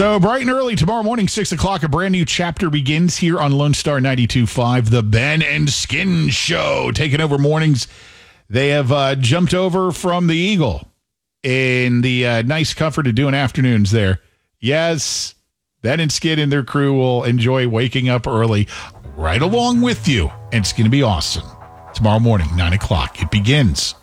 So bright and early tomorrow morning, 6 o'clock, a brand new chapter begins here on Lone Star 92.5, the Ben and Skin Show, taking over mornings. They have jumped over from the Eagle in the nice comfort of doing afternoons there. Yes, Ben and Skin and their crew will enjoy waking up early right along with you, and it's going to be awesome. Tomorrow morning, 9 o'clock, it begins.